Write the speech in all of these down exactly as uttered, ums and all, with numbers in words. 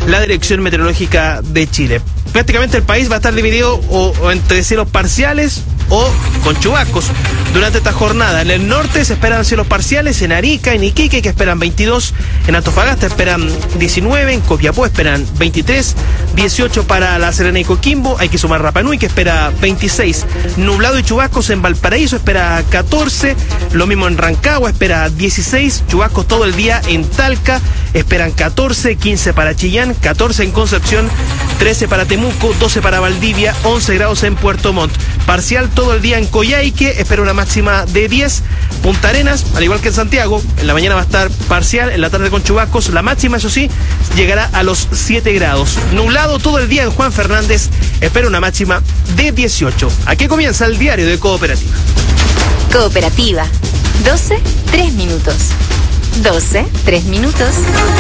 la Dirección Meteorológica de Chile. Prácticamente el país va a estar dividido o, o entre cielos parciales o con chubascos durante esta jornada. En el norte se esperan cielos parciales, en Arica, en Iquique, que esperan veintidós, en Antofagasta esperan diecinueve, en Copiapó esperan veintitrés, dieciocho para La Serena y Coquimbo, hay que sumar Rapa Nui, que espera veintiséis, nublado y chubascos en Valparaíso espera catorce, lo mismo en Rancagua espera dieciséis, chubascos todo el día en Talca, esperan catorce, quince para Chillán, catorce en Concepción, trece para Temuco, doce para Valdivia, once grados en Puerto Montt. Parcial todo el día en Coyhaique, espera una máxima de diez. Punta Arenas, al igual que en Santiago, en la mañana va a estar parcial, en la tarde con chubascos. La máxima, eso sí, llegará a los siete grados. Nublado todo el día en Juan Fernández, espera una máxima de dieciocho. Aquí comienza el diario de Cooperativa. Cooperativa, doce, tres minutos. doce, tres minutos.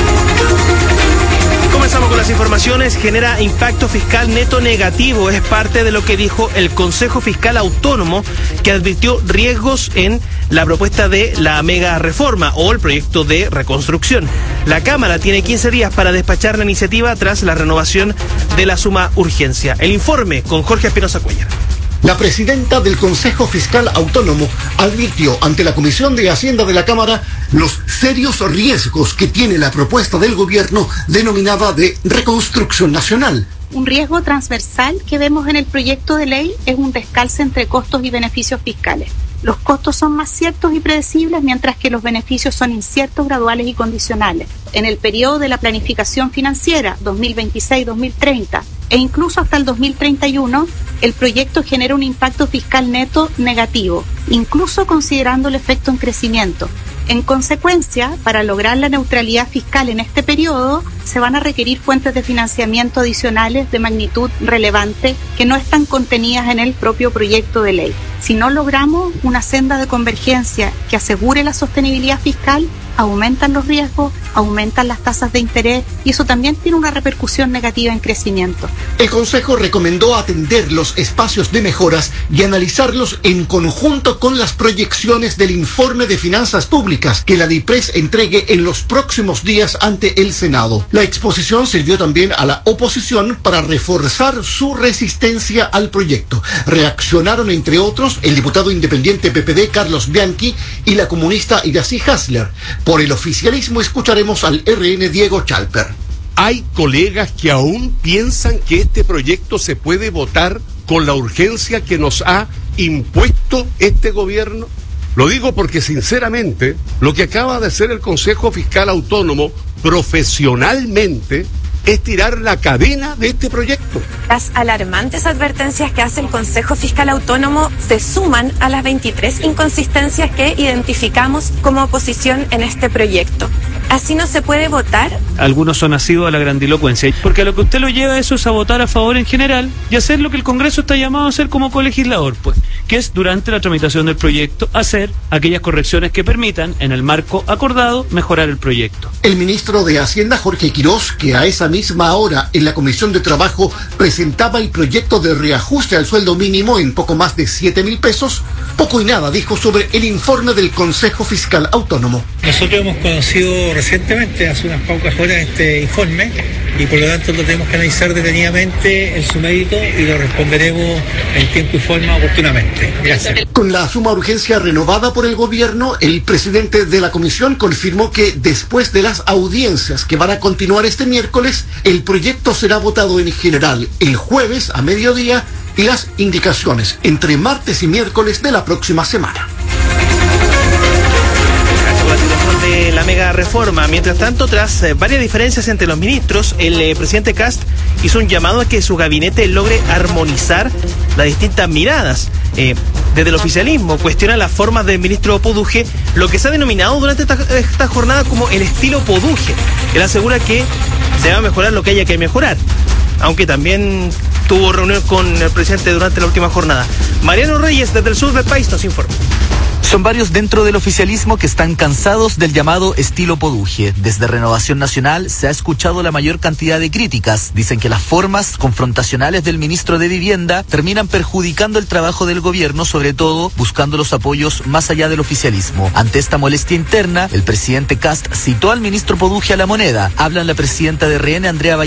Comenzamos con las informaciones. Genera impacto fiscal neto negativo. Es parte de lo que dijo el Consejo Fiscal Autónomo, que advirtió riesgos en la propuesta de la mega reforma o el proyecto de reconstrucción. La Cámara tiene quince días para despachar la iniciativa tras la renovación de la suma urgencia. El informe con Jorge Espinosa Cuellar. La presidenta del Consejo Fiscal Autónomo advirtió ante la Comisión de Hacienda de la Cámara los serios riesgos que tiene la propuesta del gobierno denominada de reconstrucción nacional. Un riesgo transversal que vemos en el proyecto de ley es un descalce entre costos y beneficios fiscales. Los costos son más ciertos y predecibles, mientras que los beneficios son inciertos, graduales y condicionales. En el periodo de la planificación financiera dos mil veintiséis dos mil treinta e incluso hasta el dos mil treinta y uno, el proyecto genera un impacto fiscal neto negativo, incluso considerando el efecto en crecimiento. En consecuencia, para lograr la neutralidad fiscal en este periodo, se van a requerir fuentes de financiamiento adicionales de magnitud relevante que no están contenidas en el propio proyecto de ley. Si no logramos una senda de convergencia que asegure la sostenibilidad fiscal, aumentan los riesgos, aumentan las tasas de interés y eso también tiene una repercusión negativa en crecimiento. El Consejo recomendó atender los espacios de mejoras y analizarlos en conjunto con las proyecciones del informe de finanzas públicas que la DIPRES entregue en los próximos días ante el Senado. La exposición sirvió también a la oposición para reforzar su resistencia al proyecto. Reaccionaron, entre otros, el diputado independiente P P D Carlos Bianchi y la comunista Iracy Hasler. Por el oficialismo escucharemos al R N Diego Chalper. Hay colegas que aún piensan que este proyecto se puede votar con la urgencia que nos ha impuesto este gobierno. Lo digo porque sinceramente lo que acaba de hacer el Consejo Fiscal Autónomo profesionalmente es tirar la cadena de este proyecto. Las alarmantes advertencias que hace el Consejo Fiscal Autónomo se suman a las veintitrés inconsistencias que identificamos como oposición en este proyecto. Así no se puede votar. Algunos son nacidos a la grandilocuencia, porque a lo que usted lo lleva eso es a votar a favor en general y hacer lo que el Congreso está llamado a hacer como colegislador, pues, que es durante la tramitación del proyecto hacer aquellas correcciones que permitan, en el marco acordado, mejorar el proyecto. El ministro de Hacienda, Jorge Quirós, que a esa misma hora en la Comisión de Trabajo presentaba el proyecto de reajuste al sueldo mínimo en poco más de siete mil pesos, poco y nada dijo sobre el informe del Consejo Fiscal Autónomo. Nosotros hemos conocido recientemente, hace unas pocas horas, este informe y por lo tanto lo tenemos que analizar detenidamente en su mérito y lo responderemos en tiempo y forma oportunamente. Gracias. Con la suma urgencia renovada por el gobierno, el presidente de la comisión confirmó que después de las audiencias que van a continuar este miércoles, el proyecto será votado en general el jueves a mediodía y las indicaciones entre martes y miércoles de la próxima semana. De la mega reforma. Mientras tanto, tras eh, varias diferencias entre los ministros, el eh, presidente Kast hizo un llamado a que su gabinete logre armonizar las distintas miradas. Eh, desde el oficialismo cuestiona las formas del ministro Poduje, lo que se ha denominado durante esta, esta jornada como el estilo Poduje. Él asegura que se va a mejorar lo que haya que mejorar, aunque también tuvo reunión con el presidente durante la última jornada. Mariano Reyes, desde el sur del país, nos informa. Son varios dentro del oficialismo que están cansados del llamado estilo Poduje. Desde Renovación Nacional se ha escuchado la mayor cantidad de críticas. Dicen que las formas confrontacionales del ministro de Vivienda terminan perjudicando el trabajo del gobierno, sobre todo buscando los apoyos más allá del oficialismo. Ante esta molestia interna, el presidente Kast citó al ministro Poduje a La Moneda. Hablan la presidenta de R N, Andrea